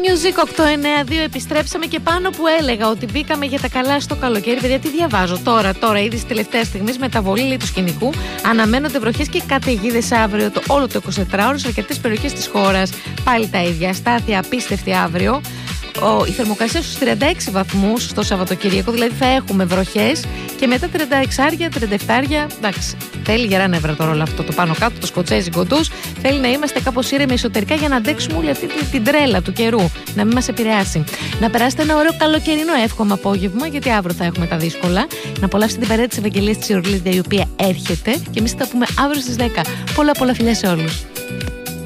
Music 892, επιστρέψαμε και πάνω που έλεγα ότι μπήκαμε για τα καλά στο καλοκαίρι. Παιδιά, τι διαβάζω τώρα, ήδη στη τελευταία στιγμή, μεταβολή του σκηνικού. Αναμένονται βροχές και καταιγίδες αύριο, όλο το 24ωρο σε αρκετές περιοχές της χώρας. Πάλι τα ίδια, αστάθεια απίστευτη αύριο. Η θερμοκρασία στους 36 βαθμούς στο Σαββατοκύριακο, δηλαδή θα έχουμε βροχές και μετά 36, 37. Εντάξει, θέλει γερά νεύρα τώρα όλο αυτό το πάνω κάτω, το σκοτσέζικο τους. Θέλει να είμαστε κάπως ήρεμοι εσωτερικά για να αντέξουμε όλη αυτή την τρέλα του καιρού, να μην μας επηρεάσει. Να περάσετε ένα ωραίο καλοκαιρινό εύχομαι απόγευμα, γιατί αύριο θα έχουμε τα δύσκολα. Να απολαύσετε την παρέα της Ευαγγελίας της Ιορλίδια, η οποία έρχεται, και εμείς θα τα πούμε αύριο στις 10. Πολλά φιλιά σε όλους.